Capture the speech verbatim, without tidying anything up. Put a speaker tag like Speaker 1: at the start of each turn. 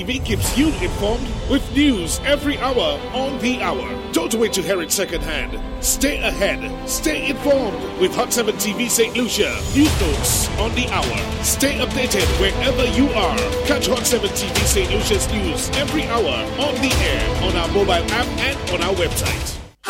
Speaker 1: T V keeps you informed with news every hour on the hour. Don't wait to hear it secondhand. Stay ahead. Stay informed with Hot seven T V Saint Lucia. News notes on the hour. Stay updated wherever you are. Catch Hot seven T V Saint Lucia's news every hour on the air, on our mobile app and on our website.